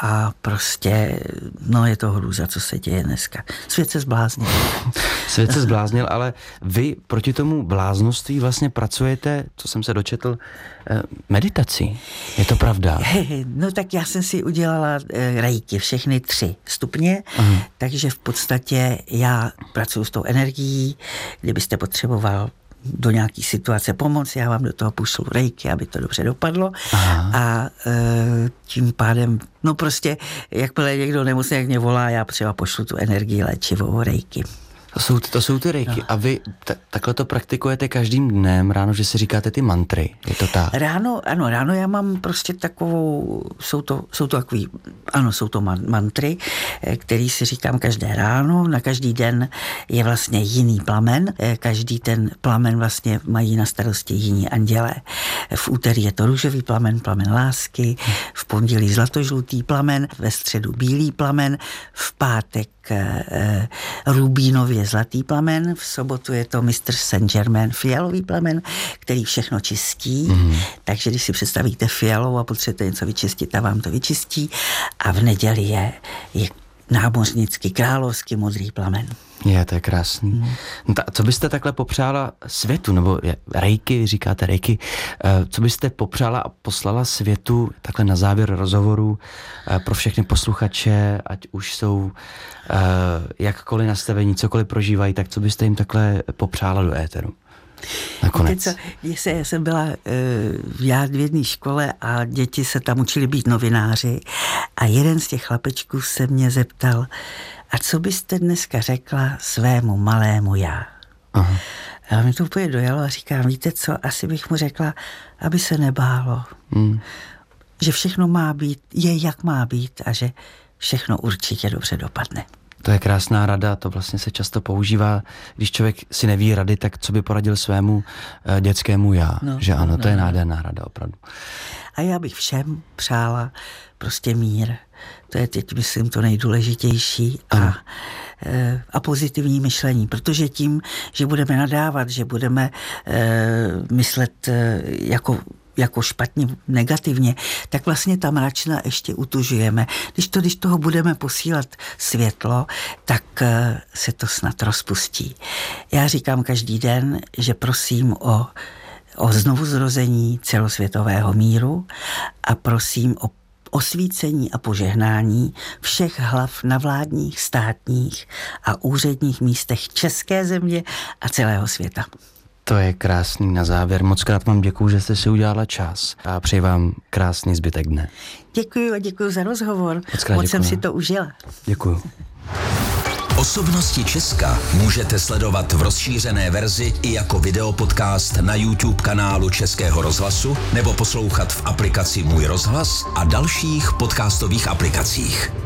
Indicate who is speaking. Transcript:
Speaker 1: a prostě, no je to hrůza, co se děje dneska. Svět se zbláznil.
Speaker 2: Svět se zbláznil, ale vy proti tomu bláznoství vlastně pracujete, co jsem se dočetl, meditací. Je to pravda?
Speaker 1: No tak já jsem si udělala reiki, všechny 3 stupně, takže v podstatě já pracuji s tou energií, kdybyste potřeboval do nějaký situace pomoc, já vám do toho pošlu reiki, aby to dobře dopadlo. A tím pádem, no prostě, jakmile někdo nemocný, jak mě volá, já třeba pošlu tu energii léčivou reiki.
Speaker 2: To jsou ty reiki. A vy takhle to praktikujete každým dnem ráno, že si říkáte ty mantry. Je to tak?
Speaker 1: Ráno já mám prostě takovou, jsou to mantry, který si říkám každé ráno. Na každý den je vlastně jiný plamen. Každý ten plamen vlastně mají na starosti jiní andělé. V úterý je to růžový plamen, plamen lásky, v pondělí zlatožlutý plamen, ve středu bílý plamen, v pátek rubínově zlatý plamen, v sobotu je to Mr. Saint-Germain fialový plamen, který všechno čistí, takže když si představíte fialou a potřebujete něco vyčistit, a vám to vyčistí, a v neděli je námořnický královský modrý plamen.
Speaker 2: To je krásný. Co byste takhle popřála světu, nebo reiki, říkáte reiki, co byste popřála a poslala světu takhle na závěr rozhovoru pro všechny posluchače, ať už jsou jakkoliv nastavení, cokoliv prožívají, tak co byste jim takhle popřála do éteru? Nakonec.
Speaker 1: Já jsem byla v jedné škole a děti se tam učili být novináři a jeden z těch chlapečků se mě zeptal, a co byste dneska řekla svému malému já? Aha. A mi to úplně dojalo a říkám, víte co, asi bych mu řekla, aby se nebálo. Že všechno má být, jak má být a že všechno určitě dobře dopadne.
Speaker 2: To je krásná rada, to vlastně se často používá, když člověk si neví rady, tak co by poradil svému dětskému já, že ano, to je nádherná rada opravdu.
Speaker 1: A já bych všem přála prostě mír, to je teď, myslím, to nejdůležitější a pozitivní myšlení, protože tím, že budeme nadávat, že budeme myslet jako špatně, negativně, tak vlastně ta mračna ještě utužujeme. Když toho budeme posílat světlo, tak se to snad rozpustí. Já říkám každý den, že prosím o znovuzrození celosvětového míru a prosím o osvícení a požehnání všech hlav na vládních, státních a úředních místech české země a celého světa.
Speaker 2: To je krásný na závěr. Mockrát vám děkuju, že jste si udělala čas a přeji vám krásný zbytek dne.
Speaker 1: Děkuju a děkuju za rozhovor. Moc jsem si to užila.
Speaker 2: Děkuju.
Speaker 3: Osobnosti Česka můžete sledovat v rozšířené verzi i jako videopodcast na YouTube kanálu Českého rozhlasu nebo poslouchat v aplikaci Můj rozhlas a dalších podcastových aplikacích.